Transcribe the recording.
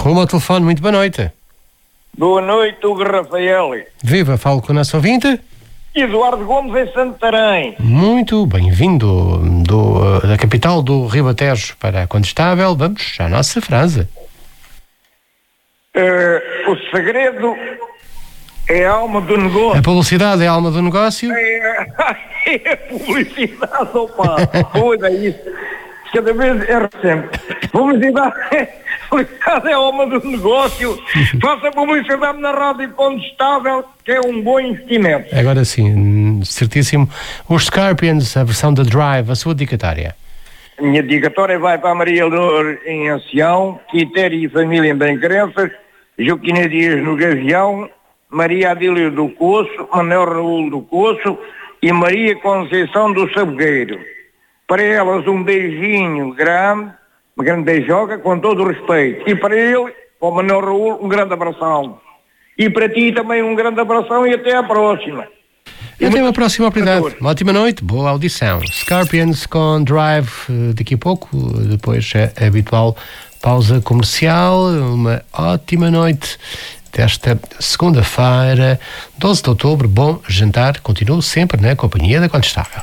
Rumo ao telefone, muito boa noite. Boa noite, Hugo Rafael. Viva, falo com o nosso ouvinte. Eduardo Gomes em Santarém. Muito bem-vindo da capital do Ribatejo para a Condestável. Vamos à nossa frase. O segredo é a alma do negócio. A publicidade é a alma do negócio? É a publicidade, opa. Olha isso. Cada vez é recente. Publicidade é a alma do negócio. Faça publicidade na Rádio Condestável, que é um bom investimento. Agora sim, certíssimo. Os Scorpions, a versão da Drive, a sua dedicatória. A minha dedicatória vai para a Maria Lourdes em Ancião, Quitéria e Família em Bem-Crenças, Joaquina Dias no Gavião, Maria Adília do Coço, Manuel Raul do Coço e Maria Conceição do Sabogueiro. Para elas um beijinho grande, uma grande beijoca, com todo o respeito. E para ele, para o Manuel Raul, um grande abração. E para ti também um grande abração e até à próxima. Até uma próxima oportunidade. Uma ótima noite, boa audição. Scorpions com Drive daqui a pouco, depois a habitual pausa comercial. Uma ótima noite desta segunda-feira, 12 de outubro. Bom jantar. Continuo sempre na companhia da Condestável.